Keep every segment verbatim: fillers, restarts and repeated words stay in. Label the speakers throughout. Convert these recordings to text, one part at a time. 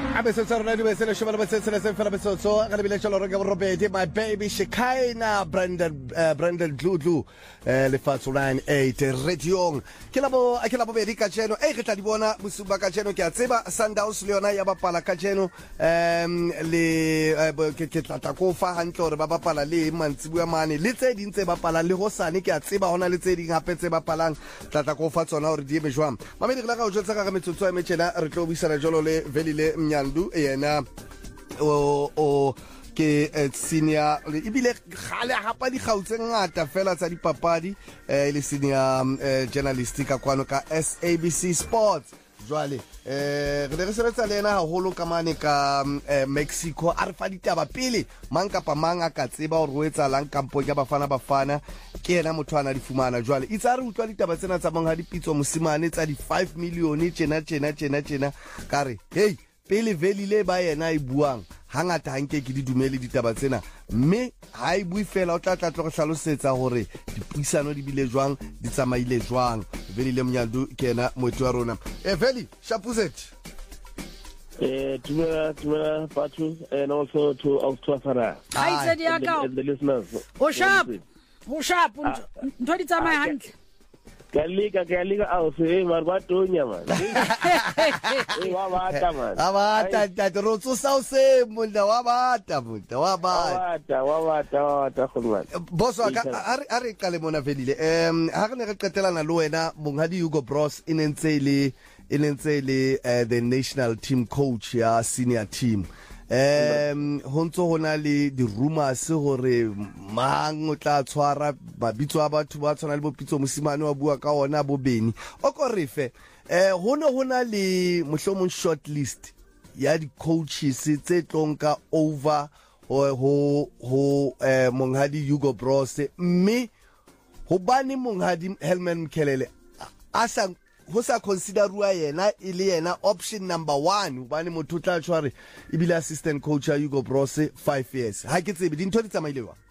Speaker 1: Abe se tsara di bese le shobala bese se se fela bese so ga le bile tsholo re ga robedi my baby Shikaina Brandon uh, Brandon Dludlu eh le fatso line eight radio ke la bo ke la bo be di ka tsheno e re tla di bona musuba ka tsheno ke a tseba Sundowns le yona ya bapala ka tsheno em le ke ke tla ta ko fa hantle re ba bapala le mantsibu ya mane le tse di ntse bapala le hosane ke a tseba hona le tse di gape tse bapalang tla ta ko fa tsona hore di eme jwang mamedi re la ga o jotsa ga metsotso ya metšhela re tlo buisana jolo le velile Mnyandu yena o o ke senior ibile gale hapa di gautse ngata fela tsa dipapadi eh le senior journalist ka kwano ka S A B C Sports jwale eh re re sebetsa lena haholo ka mane ka Mexico a re fa ditaba pele mang kapa mang a ka tseba hore o etsa lang kampo ya bafana bafana ke yena motho ana di fumana jwale itse re utlwa ditaba tsena tsa bong ha dipitso mosimane tsa di five million tjena tjena tjena tjena kare hey pele velile ba yena e buang hangata hanke ke di dumele ditaba tsena mme ha e bui fela o tla tla tlo go hlalosetsa hore dipuisano di bile jwang di tsamaile jwang velile Mnyandu ke yena motho wa rona e veli shapuzet
Speaker 2: eh tuma tuma patu and also to Australia
Speaker 3: I said ya ka
Speaker 2: the listeners
Speaker 3: o sharp o sharp ntho di tsamaya hantle
Speaker 2: Kalika kalika au se marbato nyama. Eh wa bata man.
Speaker 1: Abata tata rotso sa se munda wa bata munda wa
Speaker 2: bata wa bata wa bata khulwa.
Speaker 1: Boso ka are are kale mona velile. Em ha re ne re qetelana le wena Monghadi Hugo Bros inentse le inentse le the national team coach ya senior team. Um hontso hona le di rumors hore mang o tla tshwara mabitso a batho ba tshwana le bopitso mosimane wa bua ka ona bobeni o ko refe eh hono hona le mohlomong shortlist ya di coaches tse tlonka over ho ho eh Monghadi Hugo Bros mme ho bane Monghadi Helman Mkhelele asa ho sa considerwa yena ile yena option number one bane motho tla tshware ibile assistant coach ya Hugo Bros five years ha ke tsebe dintho di tsamaile wa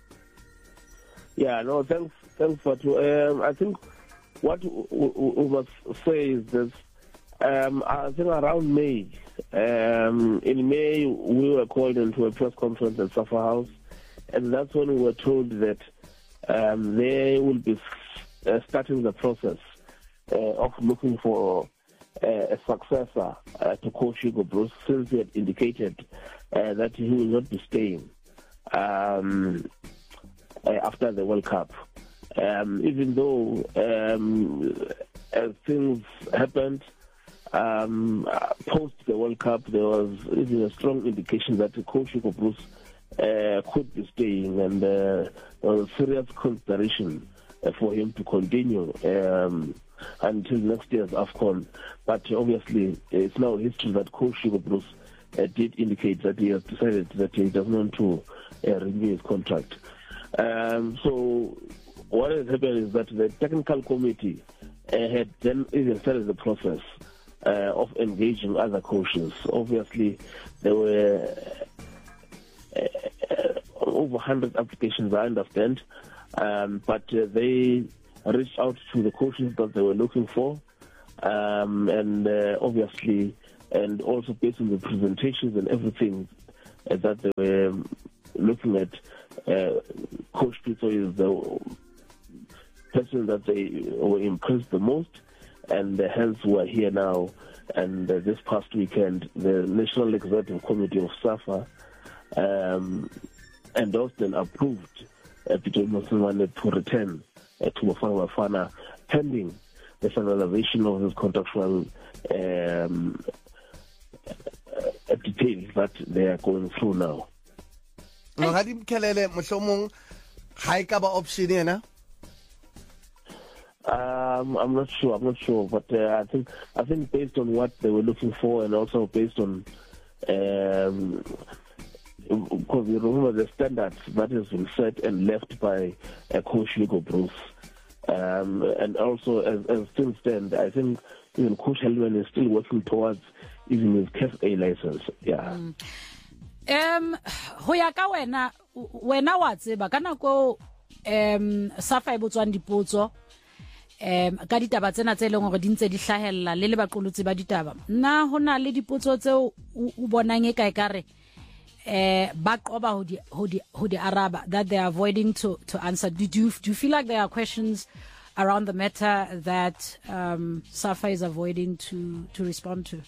Speaker 2: yeah no thanks thanks for to um I think what we must say is this um I think around May um in May we were called into a press conference at Safa House and that's when we were told that um they will be uh, starting the process Uh, of looking for uh, a successor uh, to coach Hugo Bros since he had indicated uh, that he will not be staying um, uh, after the World Cup. Um, even though um, as things happened um, post the World Cup, there was even a strong indication that coach Hugo Bros uh, could be staying, and uh, there was a serious consideration uh, for him to continue Um, until next year's AFCON. But obviously, it's now history that Coach Hugo Bros uh, did indicate that he has decided that he does not want to uh, renew his contract. Um, so what has happened is that the technical committee uh, had then even started the process uh, of engaging other coaches. Obviously, there were uh, uh, over one hundred applications, I understand, um, but uh, they reached out to the coaches that they were looking for, um, and uh, obviously, and also based on the presentations and everything uh, that they were looking at, uh, Coach Pito is the person that they were impressed the most, and uh, hence we are here now. And uh, this past weekend, the National Executive Committee of SAFA um, endorsed and approved uh, Pito Mosimane to return Uh, to Bafana Bafana pending the finalization of his contractual um, uh, details that they are going through now.
Speaker 1: Monghadi Mkhelele mohlomong ha e ka ba option ena
Speaker 2: Um, I'm not sure. I'm not sure, but uh, I think I think based on what they were looking for, and also based on um, because you remember the standards that has been set and left by uh, Coach Hugo Bros. Um, and also, as, as things stand, I think even Coach Helman is still working towards even his Class A license. Yeah.
Speaker 3: Mm. Um, ho ya ka wena wena wa tseba kana ko um Safa e botswang dipotso um ka ditaba tsena tse leng gore di ntse di hlahella le le baqolotsi ba ditaba nna hona le dipotso tseo o bonang e kae kare eh ba qoba ho di ho di ho di araba that they are avoiding to to answer. Do you do you feel like there are questions around the matter that um SAFA is avoiding to to respond to?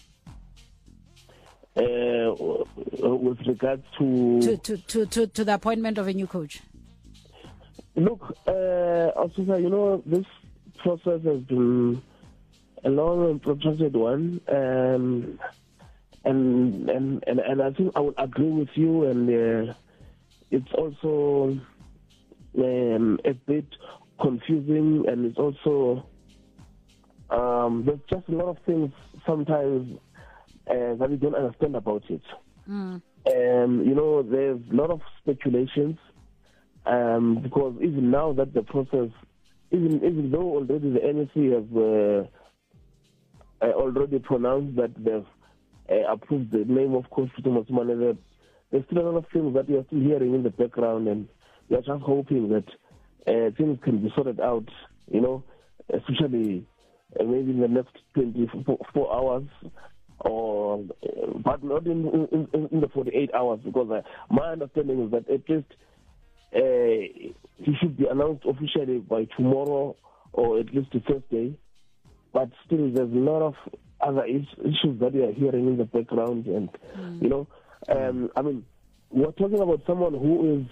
Speaker 2: Uh, with regards to
Speaker 3: to, to to to to the appointment of a new coach.
Speaker 2: Look, uh, also, you know, this process has been a long and protracted one, um, and, and and and I think I would agree with you. And uh, it's also um, a bit confusing, and it's also um, there's just a lot of things sometimes uh, that we don't understand about it.
Speaker 3: Mm.
Speaker 2: Um, you know, there's a lot of speculations. Um, because even now that the process, even even though already the N E C has uh, uh, already pronounced that they've uh, approved the name of Coach Peter Mosumane, there's still a lot of things that we are still hearing in the background, and we are just hoping that uh, things can be sorted out, you know, especially uh, maybe in the next twenty-four hours, or uh, but not in, in, in the forty-eight hours, because uh, my understanding is that at least Uh, he should be announced officially by tomorrow or at least Thursday. But still, there's a lot of other is- issues that we are hearing in the background. And, mm. you know, um, I mean, we're talking about someone who is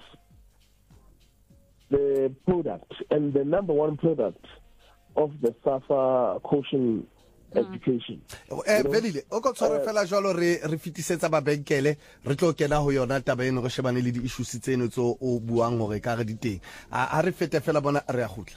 Speaker 2: the product and the number one product of the SAFA coaching education.
Speaker 1: Eh velile o go tsore fela jalo re re fitisetsa ba benkele re tlo kena ho yona taba eno go shebane le di issues tseno tso o buang hore ka re diteng a re fete fela bona re a gutla.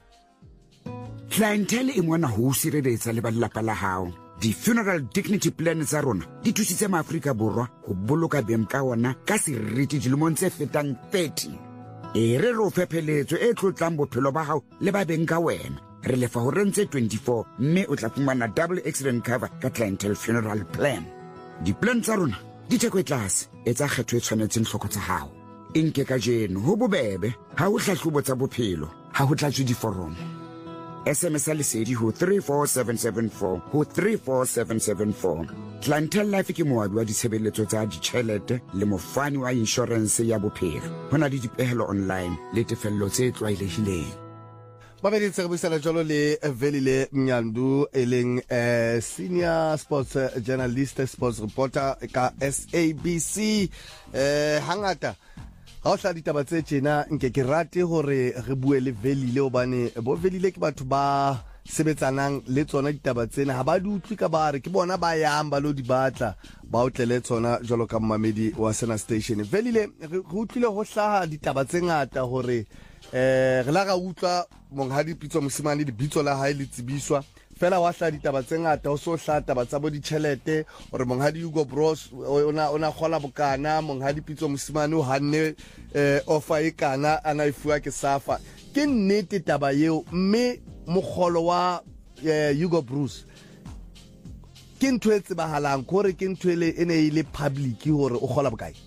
Speaker 4: Clientele e mona ho sireletsa le ba lelapa la hao. Di funeral dignity plan tsa rona di thusitse maAfrika borwa go boloka beng ka ona ka seriti dilemong tse fetang thirty. E re ro fepheletso e tlotlang bophelo ba hao le ba beng ka wena. Re lefa ho rentse twenty-four mme o tla fumana double accident cover ka clientele funeral plan. Di plan tsa rona di theko e tlase e tsa kgetho e tshwanetseng hloko tsa hao. Inke ka jeno ho bobebe ha o hlahlobo tsa bophelo ha ho tlatswe diforomo. S M S lesedi ho three four seven seven four ho three four seven seven four. Clientele Life ke moabi wa ditshebeletso tsa ditjhelete le mofani wa insurance ya bophelo. Hona le dipehelo online le tefello tse tlwaelehileng.
Speaker 1: Ba be ditse re busela jalo le Velile Mnyandu eleng eh senior sports journalist sports reporter ka S A B C eh hangata ha o hla ditaba tse tjena nke ke rate hore re bue le Velile obane bo Velile ke batho ba sebetsanang le tsona ditaba tsena ha ba di utlwi ka ba re ke bona ba yang ba lo di batla ba o tlele tsona jalo ka mmamedi wa Sena Station. Velile re utlwile ho hlaha ditaba tse ngata hore eh re la ga utlwa monghadi pitso mosimane di bitso la hae le tsibiswa fela wa hla ditaba tse ngata o so hla taba tsa bo ditjhelete hore monghadi Hugo Bros ona ona khola bokana monghadi pitso mosimane o hanne eh offer e kana ana ifua ke SAFA ke nnete taba yeo mme mogolo wa Hugo Bros ke ntwe e tsebahalang gore ke ntwele ene ile public hore o khola bokae.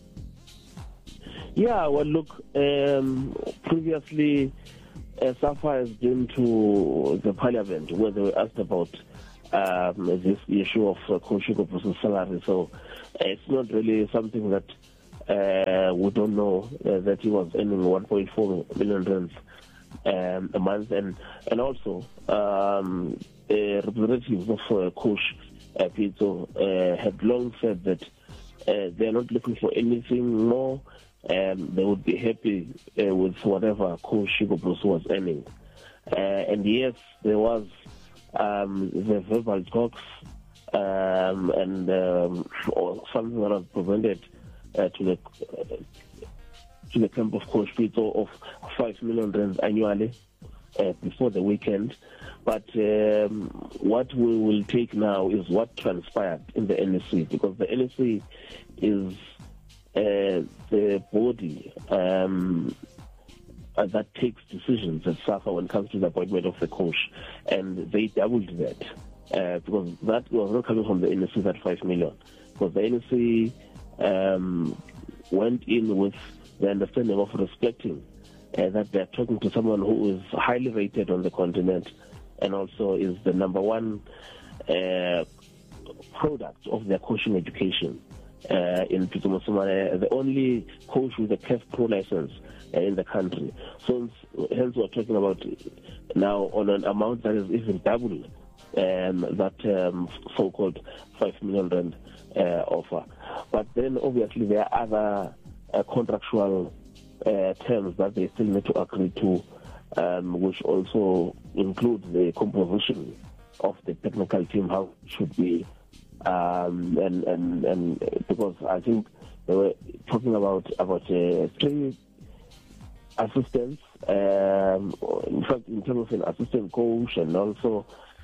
Speaker 2: Yeah, well, look, um, previously, uh, SAFA has been to the parliament where they were asked about um, this issue of uh, Coach Hugo Bros' salary. So uh, it's not really something that uh, we don't know uh, that he was earning one point four million rands um, a month. And, and also, um, uh, representatives of uh, Coach uh, Pito uh, had long said that uh, they're not looking for anything more. Um, they would be happy uh, with whatever Coach Hugo Bros was earning. Uh, and yes, there was um, the verbal talks um, and um, or something that was presented uh, to the uh, to the camp of Coach Pito of five million rands annually uh, before the weekend. But um, what we will take now is what transpired in the N E C, because the N E C is Uh, the body um, uh, that takes decisions at SAFA when it comes to the appointment of the coach, and they doubled that uh, because that was not coming from the N E C, that five million, because the N E C um, went in with the understanding of respecting uh, that they're talking to someone who is highly rated on the continent, and also is the number one uh, product of their coaching education uh, in Pitso Mosimane, the only coach with a C A F Pro license uh, in the country. So hence we're talking about now on an amount that is even double um, that um, so-called five million rand uh, offer. But then obviously there are other uh, contractual uh, terms that they still need to agree to, um, which also include the composition of the technical team, how it should be, um, and, and, and because I think they were talking about, about uh, three assistants, um, in fact, in terms of an assistant coach and also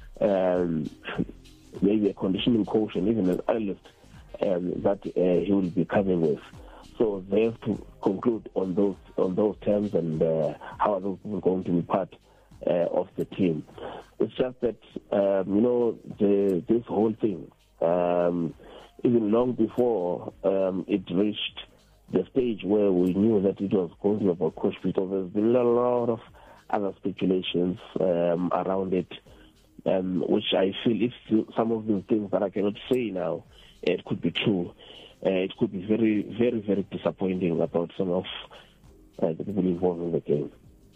Speaker 2: um, maybe a conditioning coach and even an analyst um, that uh, he will be coming with. So they have to conclude on those on those terms and uh, how are those people going to be part uh, of the team. It's just that um, you know the, this whole thing, um, even long before um, it reached the stage where we knew that it was going to be about Coach Pitso, there's been a lot of other speculations um, around it, um, which I feel if some of these things that I cannot say now, it could be true. Uh, it could be very, very, very disappointing about some of uh, the people involved in the game.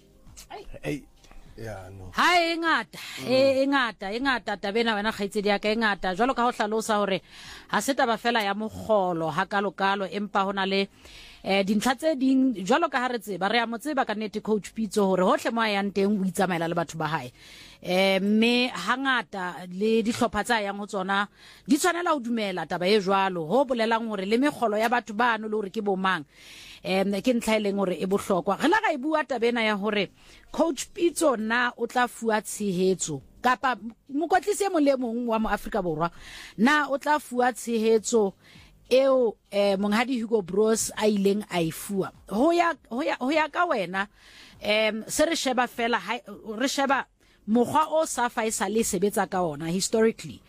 Speaker 1: Hey. Yeah, no.
Speaker 3: Hai ngata e ngata e ngata tabena wena khaitsedi ya ka e ngata jwalo ka ho hlalosa hore ha se taba fela ya mogolo ha kalokalo empa hona le eh dintlha tse ding jwalo ka ha re tseba re a motseba ka nete Coach Pitso hore hohle mo a yang teng o itsamaela le batho ba hae eh me hangata le dihlopha tsa yang ho tsona di tshwanela ho dumela taba e jwalo ho bolelang hore le megolo ya batho ba no le hore ke bomang em ke ntlhaeleng hore e bohlokwa re la ga e bua tabena ya hore Coach Pitso na o tla fuwa tshehetso kapa mokotlisi mo le mong wa mo Afrika Borwa na o tla fuwa tshehetso eo eh monghadi Hugo Broos a ileng a ifua ho ya ho ya ho ya ka wena em se re sheba fela re sheba mogwa o SAFA e sa le sebetsa ka ona historically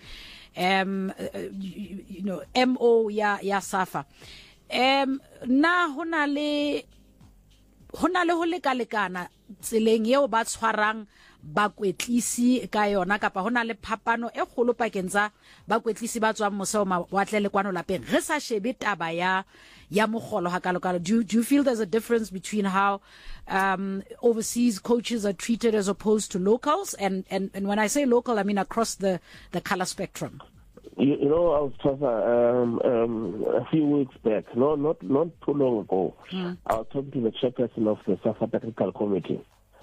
Speaker 3: um you know M O ya ya SAFA em na hona le hona le ho lekalekana tseleng eo ba tshwarang bakwetlisi ka yona kapa hona le phapano e kgolo pakeng tsa bakwetlisi ba tswang moseo wa tle le kwano lapeng re sa shebe taba ya ya mogolo ha kalokalo. Do, do you feel there's a difference between how um overseas coaches are treated as opposed to locals, and and and when I say local I mean across the the color spectrum?
Speaker 2: You, you know, I was talking um, um, a few weeks back, no, not not too long ago. Mm. I was talking to the chairperson of the SAFA Technical Committee,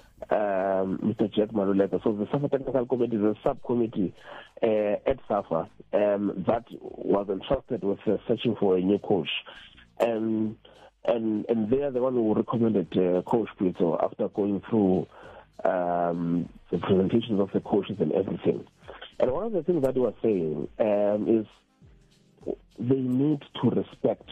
Speaker 2: um, Mister Jack Maluleka. So the SAFA Technical Committee is a subcommittee uh, at SAFA um, that was entrusted with uh, searching for a new coach, and and and they are the one who recommended uh, Coach Pitso after going through um, the presentations of the coaches and everything. And one of the things that he was saying um, is they need to respect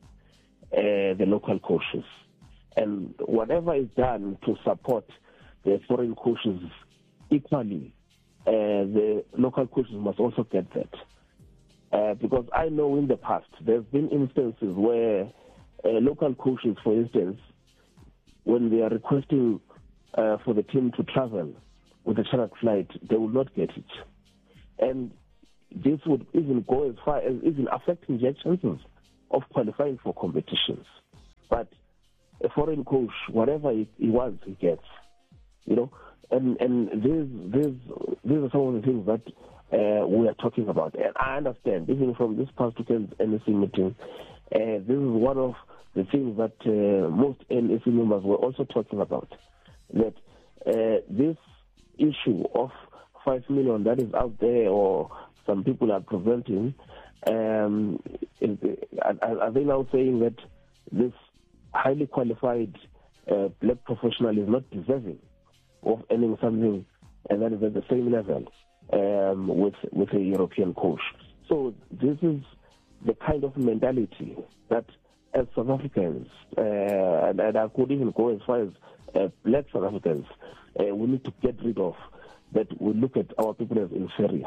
Speaker 2: uh, the local coaches. And whatever is done to support the foreign coaches equally, uh, the local coaches must also get that. Uh, because I know in the past, there's been instances where uh, local coaches, for instance, when they are requesting uh, for the team to travel with a chartered flight, they will not get it. And this would even go as far as even affecting their chances of qualifying for competitions. But a foreign coach, whatever he, he wants, he gets. You know, and and these these these are some of the things that uh, we are talking about. And I understand, even from this past weekend's N S C meeting, uh, this is one of the things that uh, most N S C members were also talking about. That uh, this issue of five million that is out there, or some people are presenting, um, is, are, are they now saying that this highly qualified uh, black professional is not deserving of earning something and that is at the same level um, with with a European coach? So this is the kind of mentality that as South Africans, uh, and, and I could even go as far as uh, black South Africans, uh, we need to get rid of, that we look at our people as inferior.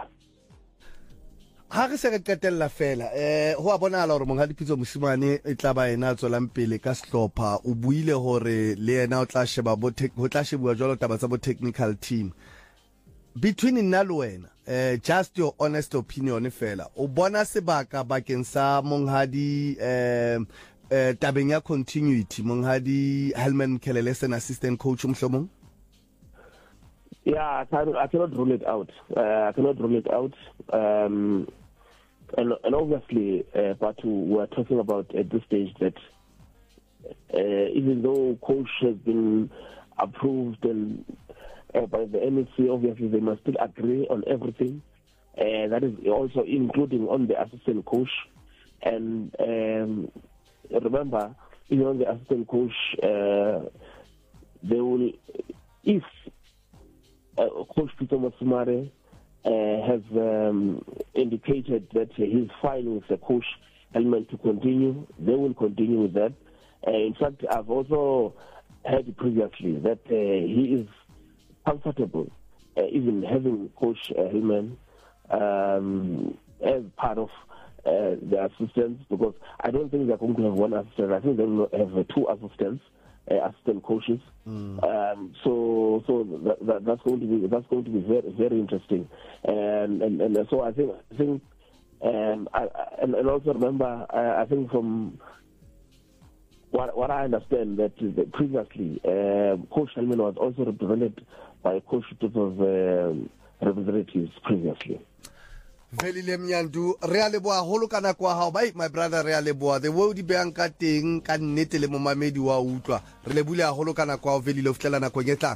Speaker 1: Ha re se re qetella fela eh ho a bonala hore monghadi Pitso Mosimane e tla ba ena tswelang pele ka sehlopha o buile hore le ena o tla sheba bo ho tla shebuwa jwalo taba tsa bo technical team. between nna le wena uh, just your honest opinion fela o bona sebaka bakeng sa monghadi um uh, tabeng ya continuity monghadi Helman Mkhelele as an assistant coach mhlomong?
Speaker 2: Yeah, I cannot, I cannot rule it out. Uh, I cannot rule it out. Um, and, and obviously, uh, but we are talking about at this stage that uh, even though coach has been approved and uh, by the M E C, obviously they must still agree on everything. Uh, that is also including on the assistant coach. And um, remember, even on the assistant coach, uh, they will, if Uh, Coach Peter Motsumare uh, has um, indicated that uh, he's fine with the coach element to continue. They will continue with that. Uh, in fact, I've also heard previously that uh, he is comfortable uh, even having Coach uh, Hillman um, as part of uh, the assistants, because I don't think they're going to have one assistant. I think they'll have uh, two assistants. Uh, assistant coaches, mm. um, so so that, that, that's going to be that's going to be very very interesting, and and, and so I think I think um, I, and, and also remember I, I think from what what I understand that, that previously uh, Coach Helman was also represented by Coach Tuto's uh, representatives previously.
Speaker 1: Velile Mnyandu re a leboa holo kana kwa hao bai my brother re a leboa the way di beang ka teng ka nnete le momamedi wa utlwa re lebule a holo kana kwa Velile o fitlela nako ngetlang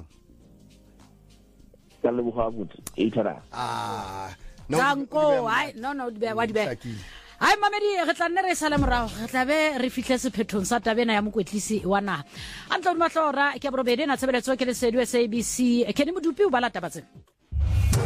Speaker 2: ka leboa but itara
Speaker 1: ah
Speaker 3: no tanko ai no no di be wa di be ai mamedi re tla nne re sala morao re tla be re fihle sephethong sa tabena ya mokwetlisi wa naha antlo matlora ke borobedi na tshebeletso ke le sedu S A B C ke ne modupi o bala tabatseng